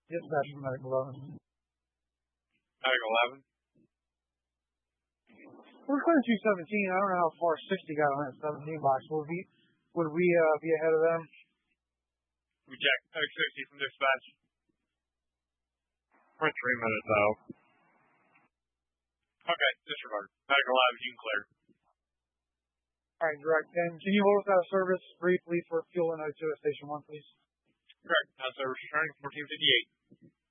Dispatch from Medical 11. Medical 11. We're clearing 217. I don't know how far 60 got on that 17 box. Would we be ahead of them? We check. Medic 60 from dispatch. We're 3 minutes out. Okay, disregard. Medical 11, you can clear. All right, direct 10. Can you hold us out of service briefly for fuel and O2 at Station 1, please? Correct. Now service returning 1458.